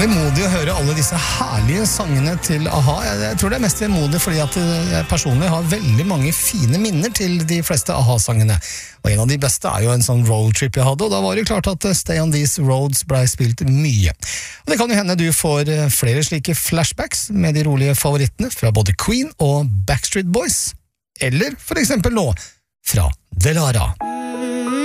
vemodig å høre alle disse herlige sangene til A-ha. Jeg tror det mest vemodig fordi at jeg personlig har veldig mange fine minner til de fleste A-ha-sangene. Og en av de beste jo en sånn roadtrip jeg hadde, og da var det klart at Stay on These Roads ble spilt mye. Og det kan jo hende du får flere slike flashbacks med de rolige favorittene fra både Queen og Backstreet Boys. Eller for eksempel nå, fra Delara.